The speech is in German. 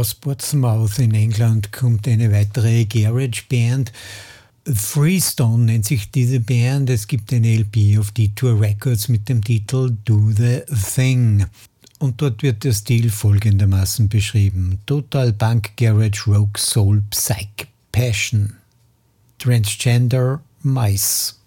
Aus Portsmouth in England kommt eine weitere Garage-Band. Freestone nennt sich diese Band. Es gibt eine LP auf Detour Records mit dem Titel Do the Thing. Und dort wird der Stil folgendermaßen beschrieben. Total Punk, Garage, Rock, Soul, Psych, Passion. Transgender, Mice.